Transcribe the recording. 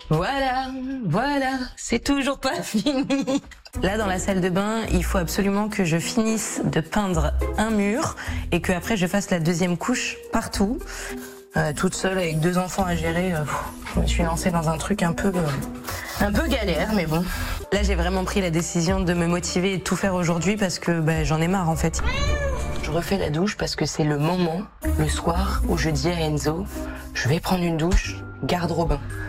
Voilà, c'est toujours pas fini. Là, dans la salle de bain, il faut absolument que je finisse de peindre un mur et que après je fasse la deuxième couche partout. Toute seule avec 2 enfants à gérer, je me suis lancée dans un truc un peu galère, mais bon. Là, j'ai vraiment pris la décision de me motiver et de tout faire aujourd'hui parce que j'en ai marre en fait. Je refais la douche parce que c'est le moment, le soir, où je dis à Enzo, je vais prendre une douche, garde Robin.